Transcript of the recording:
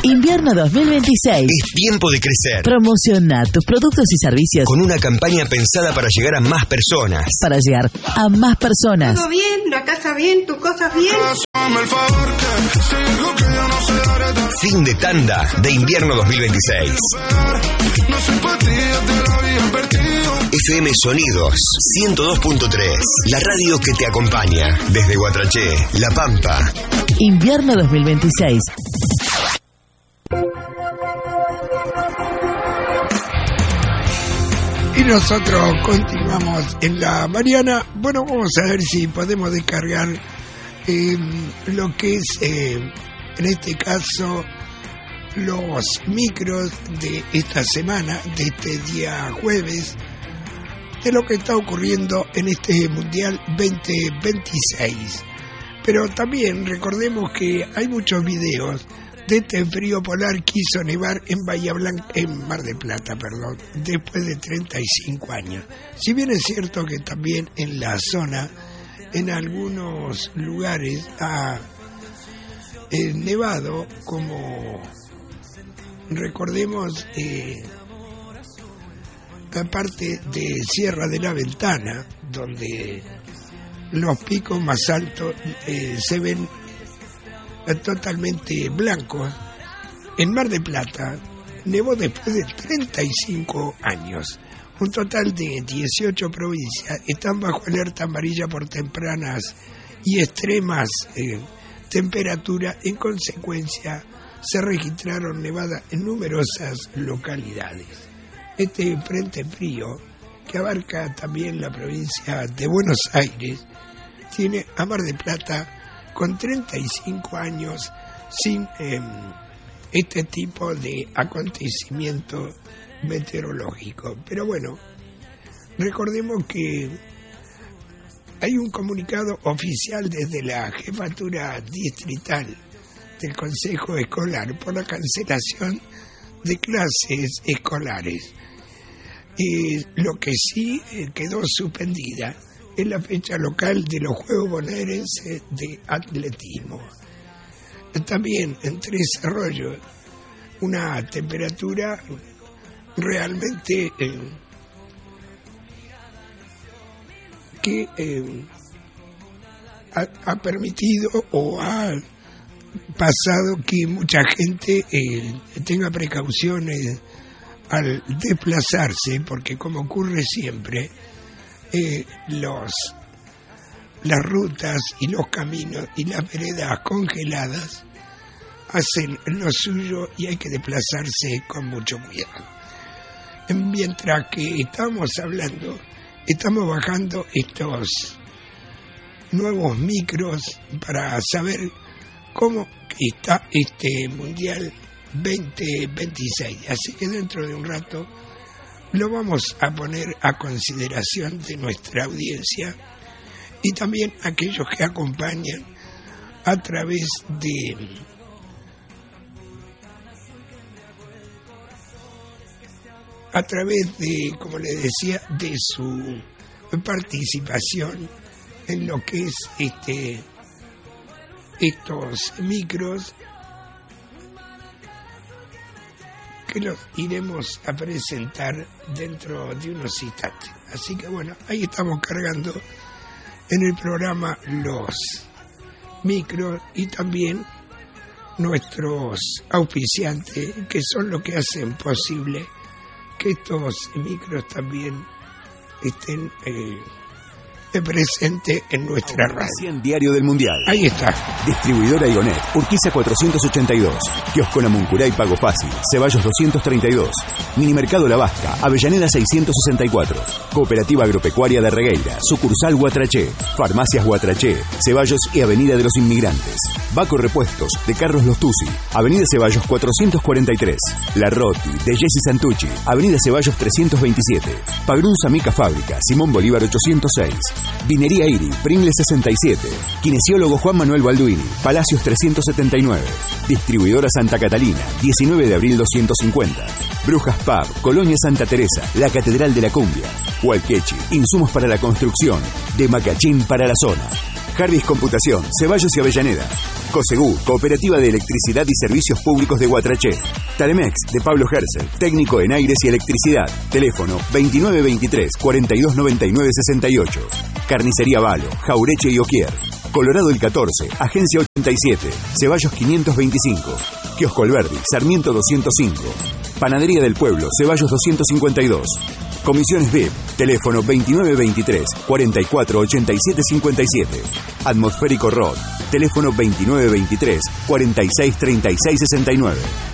Invierno 2026. Es tiempo de crecer. Promociona tus productos y servicios con una campaña pensada para llegar a más personas. Para llegar a más personas. ¿Todo bien? ¿La casa bien? ¿Tus cosas bien? Fin de tanda de invierno 2026. FM Sonidos 102.3. La radio que te acompaña desde Guatraché, La Pampa. Invierno 2026. Y nosotros continuamos en la mañana. Bueno, vamos a ver si podemos descargar lo que es, en este caso, los micros de esta semana, de este día jueves, de lo que está ocurriendo en este Mundial 2026. Pero también recordemos que hay muchos videos de este frío polar que hizo nevar en Bahía Blanca, en Mar del Plata, después de 35 años. Si bien es cierto que también en la zona, en algunos lugares ha nevado, como recordemos la parte de Sierra de la Ventana, donde los picos más altos se ven totalmente blancos. En Mar del Plata nevó después de 35 años. Un total de 18 provincias están bajo alerta amarilla por tempranas y extremas temperaturas. En consecuencia, se registraron nevadas en numerosas localidades. Este frente frío, que abarca también la provincia de Buenos Aires, tiene a Mar del Plata con 35 años sin este tipo de acontecimiento meteorológico. Pero bueno, recordemos que hay un comunicado oficial desde la jefatura distrital del Consejo Escolar por la cancelación de clases escolares. Lo que sí quedó suspendida es la fecha local de los Juegos Bonaerenses de Atletismo. También en Tres Arroyos, una temperatura realmente que ha permitido o ha pasado que mucha gente tenga precauciones al desplazarse, porque como ocurre siempre, las rutas y los caminos y las veredas congeladas hacen lo suyo y hay que desplazarse con mucho cuidado. Mientras que estamos bajando estos nuevos micros para saber cómo está este Mundial 2026. Así que dentro de un rato lo vamos a poner a consideración de nuestra audiencia y también aquellos que acompañan a través de, como le decía, de su participación en lo que es estos micros, que los iremos a presentar dentro de unos instantes. Así que bueno, ahí estamos cargando en el programa los micros y también nuestros auspiciantes, que son los que hacen posible que estos micros también estén presente en nuestra radio. Diario del Mundial. Ahí está. Distribuidora Igonet, Urquiza 482. Kiosco Namuncurá y Pago Fácil, Ceballos 232. Minimercado La Vasca, Avellaneda 664. Cooperativa Agropecuaria de Regueira, sucursal Guatraché. Farmacias Guatraché, Ceballos y Avenida de los Inmigrantes. Baco Repuestos, de Carlos Lostusi, Avenida Ceballos 443. La Roti, de Jessy Santucci, Avenida Ceballos 327. Pagrunza Mica Fábrica, Simón Bolívar 806. Vinería Iri, Pringle 67. Kinesiólogo Juan Manuel Balduini, Palacios 379. Distribuidora Santa Catalina, 19 de abril 250. Brujas Pub, Colonia Santa Teresa, la Catedral de la Cumbia. Hualquechi, insumos para la construcción, de Macachín para la zona. Jarvis Computación, Ceballos y Avellaneda. COSEGU, Cooperativa de Electricidad y Servicios Públicos de Guatraché. Talemex, de Pablo Hersel, técnico en aires y electricidad. Teléfono 2923-4299-68. Carnicería Valo, Jaureche y Oquier. Colorado el 14, Agencia 87, Ceballos 525. Kiosco Alberdi, Sarmiento 205. Panadería del Pueblo, Ceballos 252. Comisiones VIP, teléfono 2923-448757. Atmosférico Rod, teléfono 2923-463669.